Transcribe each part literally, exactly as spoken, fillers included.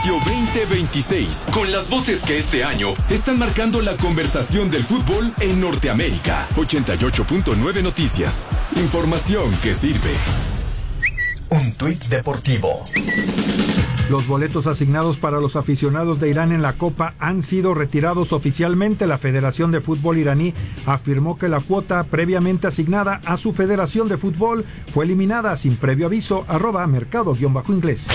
Espacio veinte veintiséis, con las voces que este año están marcando la conversación del fútbol en Norteamérica. ochenta y ocho punto nueve Noticias. Información que sirve. Un tuit deportivo. Los boletos asignados para los aficionados de Irán en la Copa han sido retirados oficialmente. La Federación de Fútbol iraní afirmó que la cuota previamente asignada a su Federación de Fútbol fue eliminada sin previo aviso. Arroba mercado-inglés.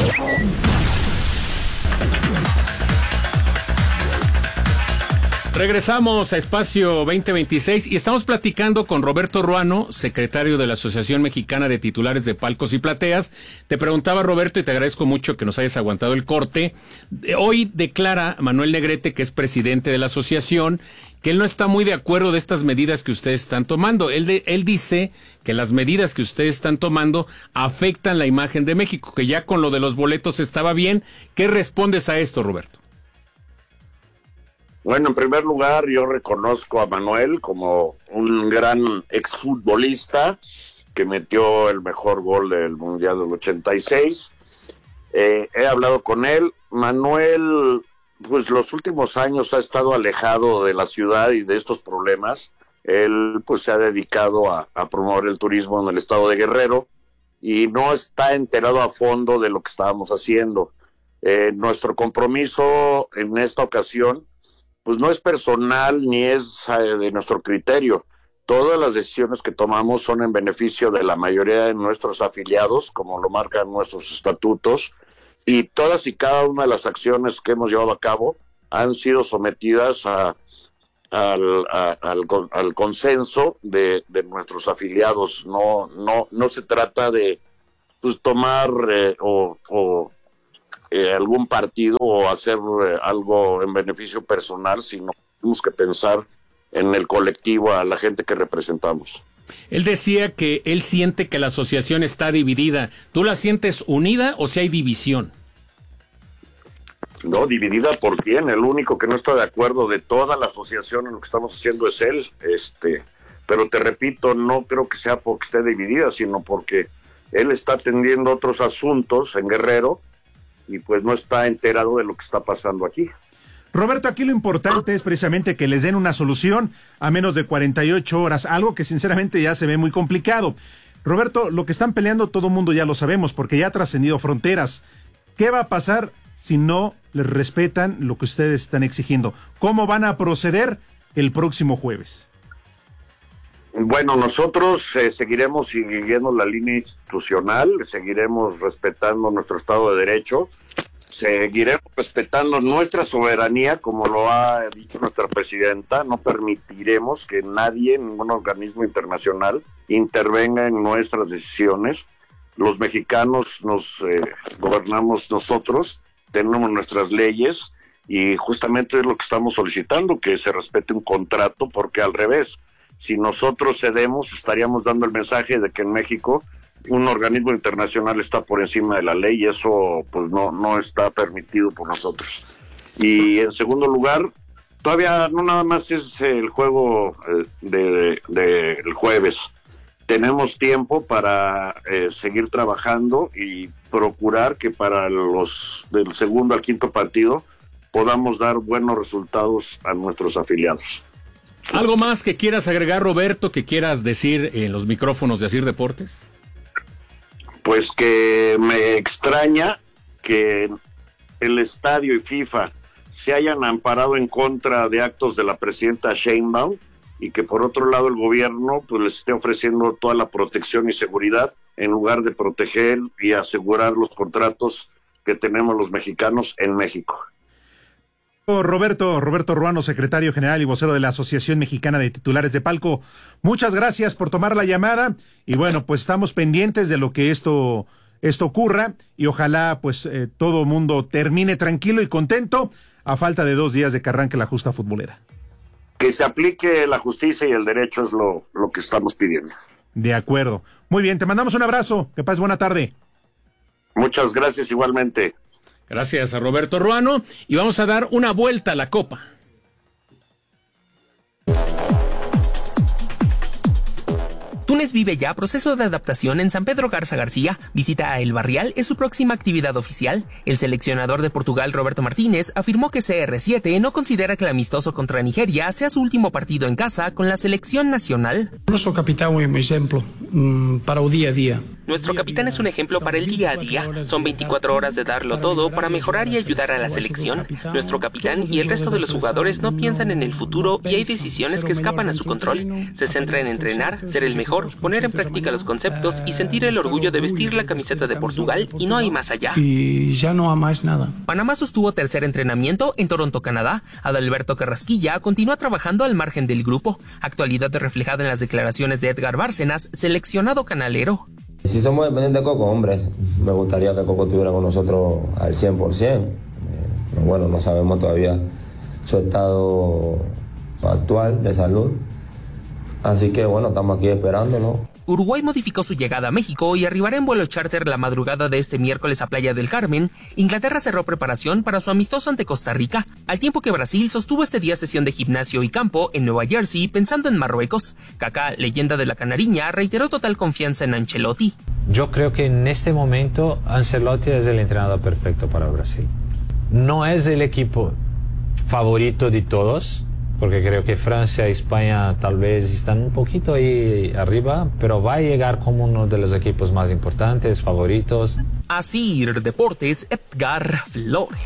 Regresamos a Espacio veinte veintiséis y estamos platicando con Roberto Ruano, secretario de la Asociación Mexicana de Titulares de Palcos y Plateas. Te preguntaba, Roberto, y te agradezco mucho que nos hayas aguantado el corte. Hoy declara Manuel Negrete, que es presidente de la asociación, que él no está muy de acuerdo de estas medidas que ustedes están tomando. Él, de, él dice que las medidas que ustedes están tomando afectan la imagen de México, que ya con lo de los boletos estaba bien. ¿Qué respondes a esto, Roberto? Bueno, en primer lugar, yo reconozco a Manuel como un gran exfutbolista que metió el mejor gol del Mundial del ochenta y seis. Eh, he hablado con él. Manuel, pues los últimos años ha estado alejado de la ciudad y de estos problemas. Él pues se ha dedicado a, a promover el turismo en el estado de Guerrero y no está enterado a fondo de lo que estábamos haciendo. Eh, nuestro compromiso en esta ocasión pues no es personal ni es eh, de nuestro criterio. Todas las decisiones que tomamos son en beneficio de la mayoría de nuestros afiliados, como lo marcan nuestros estatutos, y todas y cada una de las acciones que hemos llevado a cabo han sido sometidas a, al, a, al, al consenso de, de nuestros afiliados. No, no, no se trata de pues, tomar eh, o... o Eh, algún partido o hacer eh, algo en beneficio personal, sino tenemos que pensar en el colectivo, a la gente que representamos. Él decía que él siente que la asociación está dividida. ¿Tú la sientes unida o si hay división? No, dividida por quién. El único que no está de acuerdo de toda la asociación en lo que estamos haciendo es él. Este, pero te repito, no creo que sea porque esté dividida, sino porque él está atendiendo otros asuntos en Guerrero y pues no está enterado de lo que está pasando aquí. Roberto, aquí lo importante es precisamente que les den una solución a menos de cuarenta y ocho horas, algo que sinceramente ya se ve muy complicado. Roberto, lo que están peleando todo el mundo ya lo sabemos, porque ya ha trascendido fronteras. ¿Qué va a pasar si no les respetan lo que ustedes están exigiendo? ¿Cómo van a proceder el próximo jueves? Bueno, nosotros eh, seguiremos siguiendo la línea institucional, seguiremos respetando nuestro Estado de Derecho, seguiremos respetando nuestra soberanía, como lo ha dicho nuestra presidenta. No permitiremos que nadie, ningún organismo internacional, intervenga en nuestras decisiones. Los mexicanos nos eh, gobernamos nosotros, tenemos nuestras leyes y justamente es lo que estamos solicitando, que se respete un contrato, porque al revés, si nosotros cedemos, estaríamos dando el mensaje de que en México un organismo internacional está por encima de la ley y eso pues no, no está permitido por nosotros. Y en segundo lugar, todavía no nada más es el juego eh, de, de el jueves. Tenemos tiempo para eh, seguir trabajando y procurar que para los del segundo al quinto partido podamos dar buenos resultados a nuestros afiliados. ¿Algo más que quieras agregar, Roberto, que quieras decir en los micrófonos de Asir Deportes? Pues que me extraña que el estadio y FIFA se hayan amparado en contra de actos de la presidenta Sheinbaum y que por otro lado el gobierno pues les esté ofreciendo toda la protección y seguridad en lugar de proteger y asegurar los contratos que tenemos los mexicanos en México. Roberto, Roberto Ruano, secretario general y vocero de la Asociación Mexicana de Titulares de Palco, muchas gracias por tomar la llamada y bueno, pues estamos pendientes de lo que esto, esto ocurra y ojalá pues eh, todo mundo termine tranquilo y contento a falta de dos días de que arranque la justa futbolera. Que se aplique la justicia y el derecho es lo, lo que estamos pidiendo. De acuerdo. Muy bien, te mandamos un abrazo, que pases buena tarde. Muchas gracias igualmente. Gracias a Roberto Ruano y vamos a dar una vuelta a la Copa. Tú Túnez vive ya proceso de adaptación en San Pedro Garza García. Visita a El Barrial es su próxima actividad oficial. El seleccionador de Portugal, Roberto Martínez, afirmó que C R siete no considera que el amistoso contra Nigeria sea su último partido en casa con la selección nacional. Nuestro capitán es un ejemplo um, para el día a día. Nuestro capitán es un ejemplo para el día a día. Son veinticuatro horas de darlo todo para mejorar y ayudar a la selección. Nuestro capitán y el resto de los jugadores no piensan en el futuro y hay decisiones que escapan a su control. Se centra en entrenar, ser el mejor, poner en práctica los conceptos y sentir el orgullo de vestir la camiseta de Portugal y no hay más allá. Y ya no hay más nada. Panamá sostuvo tercer entrenamiento en Toronto, Canadá. Adalberto Carrasquilla continúa trabajando al margen del grupo. Actualidad reflejada en las declaraciones de Edgar Bárcenas, seleccionado canalero. Si somos dependientes de Coco, hombres, me gustaría que Coco estuviera con nosotros al cien por ciento. Eh, bueno, no sabemos todavía su estado actual de salud. Así que bueno, estamos aquí esperándolo. Uruguay modificó su llegada a México y arribará en vuelo charter la madrugada de este miércoles a Playa del Carmen. Inglaterra cerró preparación para su amistoso ante Costa Rica, al tiempo que Brasil sostuvo este día sesión de gimnasio y campo en Nueva Jersey pensando en Marruecos. Kaká, leyenda de la Canariña, reiteró total confianza en Ancelotti. Yo creo que en este momento Ancelotti es el entrenador perfecto para Brasil. No es el equipo favorito de todos, porque creo que Francia y España tal vez están un poquito ahí arriba, pero va a llegar como uno de los equipos más importantes, favoritos. Así, Deportes, Edgar Flores.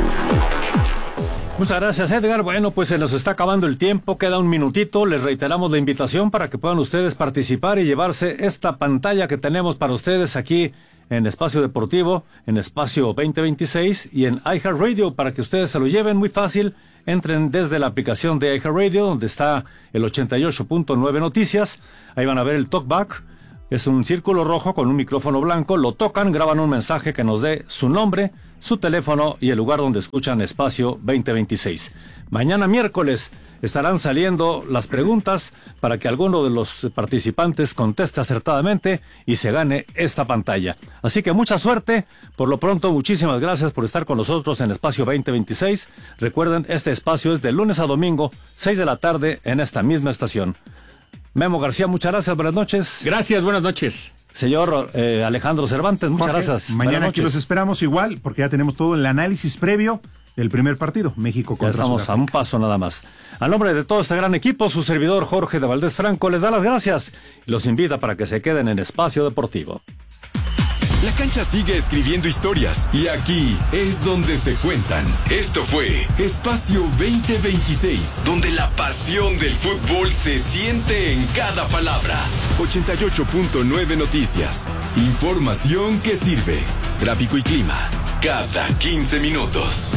Muchas gracias, Edgar. Bueno, pues se nos está acabando el tiempo, queda un minutito. Les reiteramos la invitación para que puedan ustedes participar y llevarse esta pantalla que tenemos para ustedes aquí en Espacio Deportivo, en Espacio veinte veintiséis y en iHeartRadio, para que ustedes se lo lleven muy fácil. Entren desde la aplicación de iHeartRadio, donde está el ochenta y ocho punto nueve Noticias. Ahí van a ver el talkback. Es un círculo rojo con un micrófono blanco. Lo tocan, graban un mensaje que nos dé su nombre, su teléfono y el lugar donde escuchan Espacio veinte veintiséis. Mañana miércoles estarán saliendo las preguntas para que alguno de los participantes conteste acertadamente y se gane esta pantalla. Así que mucha suerte. Por lo pronto, muchísimas gracias por estar con nosotros en Espacio veinte veintiséis. Recuerden, este espacio es de lunes a domingo, seis de la tarde, en esta misma estación. Memo García, muchas gracias, buenas noches. Gracias, buenas noches. Señor eh, Alejandro Cervantes, muchas Jorge, gracias. Mañana aquí los esperamos igual, porque ya tenemos todo el análisis previo del primer partido, México contra Ya estamos a un paso nada más. A nombre de todo este gran equipo, su servidor Jorge de Valdés Franco les da las gracias y los invita para que se queden en Espacio Deportivo. La cancha sigue escribiendo historias y aquí es donde se cuentan. Esto fue Espacio veinte veintiséis, donde la pasión del fútbol se siente en cada palabra. ochenta y ocho punto nueve Noticias. Información que sirve. Tráfico y clima cada quince minutos.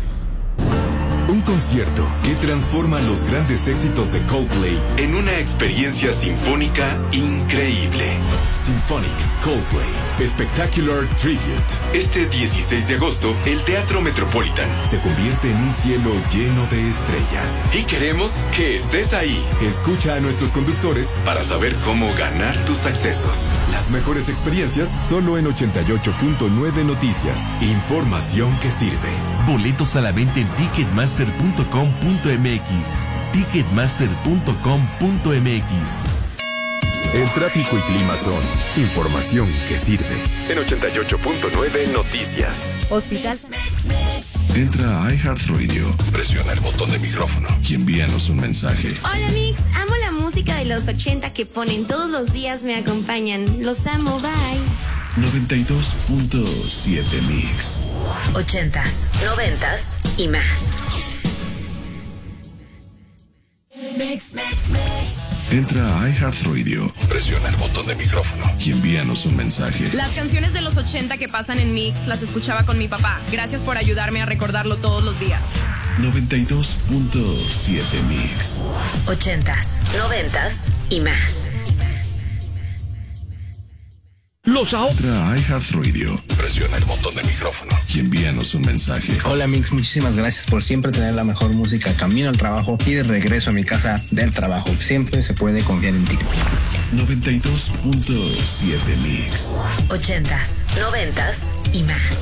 Un concierto que transforma los grandes éxitos de Coldplay en una experiencia sinfónica increíble. Symphonic Coldplay Spectacular Tribute. Este dieciséis de agosto, el Teatro Metropolitan se convierte en un cielo lleno de estrellas. Y queremos que estés ahí. Escucha a nuestros conductores para saber cómo ganar tus accesos. Las mejores experiencias solo en ochenta y ocho punto nueve Noticias. Información que sirve. Boletos a la venta en ticketmaster punto com punto m x. ticketmaster punto com punto m x. El tráfico y clima son información que sirve. En ochenta y ocho punto nueve Noticias. Hospital. Entra a iHeartRadio, presiona el botón de micrófono y envíanos un mensaje. Hola Mix, amo la música de los ochenta que ponen todos los días, me acompañan. Los amo, bye. noventa y dos punto siete Mix. Ochentas, noventas y más. Mix, mix, mix. Entra a iHeartRadio, presiona el botón de micrófono y envíanos un mensaje. Las canciones de los ochenta que pasan en Mix las escuchaba con mi papá. Gracias por ayudarme a recordarlo todos los días. noventa y dos punto siete Mix. Ochentas, noventas y más. Los ahorros. Entra a iHeartRadio, presiona el botón de micrófono y envíanos un mensaje. Hola Mix, muchísimas gracias por siempre tener la mejor música camino al trabajo y de regreso a mi casa del trabajo. Siempre se puede confiar en ti. noventa y dos punto siete Mix. Ochentas, noventas y más.